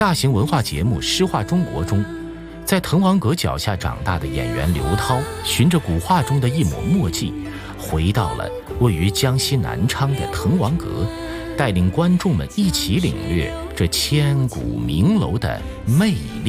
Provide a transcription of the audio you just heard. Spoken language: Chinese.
大型文化节目《诗画中国》中，在滕王阁脚下长大的演员刘涛，循着古画中的一抹墨迹，回到了位于江西南昌的滕王阁，带领观众们一起领略这千古名楼的魅力。